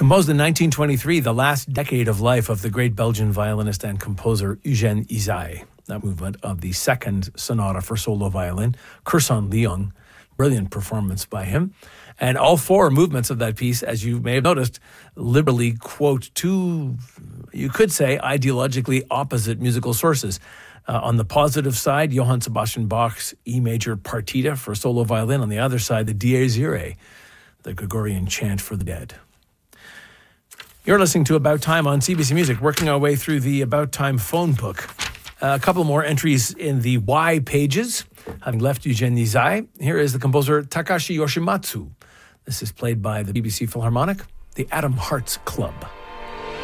Composed in 1923, the last decade of life of the great Belgian violinist and composer Eugène Ysaÿe. That movement of the second sonata for solo violin, Curson Leung, brilliant performance by him. And all four movements of that piece, as you may have noticed, liberally quote two, you could say, ideologically opposite musical sources. On the positive side, Johann Sebastian Bach's E major partita for solo violin. On the other side, the Dies Irae, the Gregorian chant for the dead. You're listening to About Time on CBC Music, working our way through the About Time phone book. A couple more entries in the Y pages. Having left Eugène Ysaÿe, here is the composer Takashi Yoshimatsu. This is played by the BBC Philharmonic, the Atom Hearts Club.